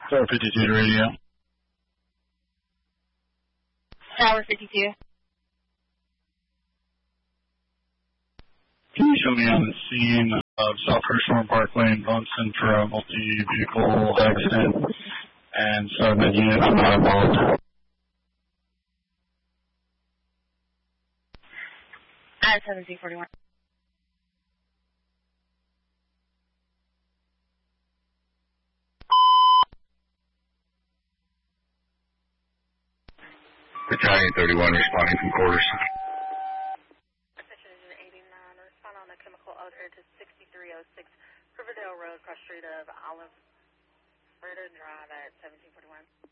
Tower 52 to radio. Tower 52. Can you show me on the scene of South Firstmore Parkway in Boston for a multi-vehicle accident and 7 units not involved? 1741. Battalion 31 responding from quarters. Attention Engine 89, respond on a chemical odor to 6306 Riverdale Road, cross street of Olive Drive at 1741.